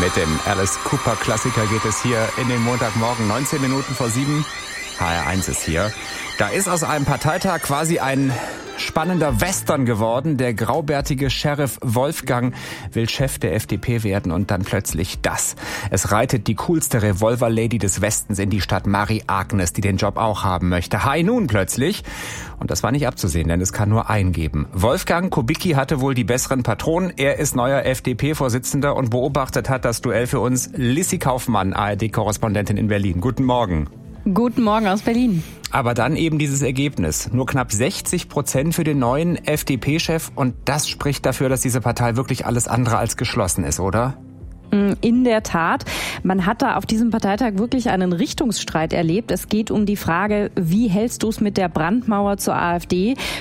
Mit dem Alice Cooper Klassiker geht es hier in den Montagmorgen, 19 Minuten vor 7. HR1 ist hier. Da ist aus einem Parteitag quasi ein spannender Western geworden. Der graubärtige Sheriff Wolfgang will Chef der FDP werden und dann plötzlich das. Es reitet die coolste Revolver-Lady des Westens in die Stadt, Marie Agnes, die den Job auch haben möchte. Hi nun plötzlich. Und das war nicht abzusehen, denn es kann nur einen geben. Wolfgang Kubicki hatte wohl die besseren Patronen. Er ist neuer FDP-Vorsitzender und beobachtet hat das Duell für uns Lissi Kaufmann, ARD-Korrespondentin in Berlin. Guten Morgen. Guten Morgen aus Berlin. Aber dann eben dieses Ergebnis. Nur knapp 60% für den neuen FDP-Chef. Und das spricht dafür, dass diese Partei wirklich alles andere als geschlossen ist, oder? In der Tat. Man hat da auf diesem Parteitag wirklich einen Richtungsstreit erlebt. Es geht um die Frage, wie hältst du es mit der Brandmauer zur AfD?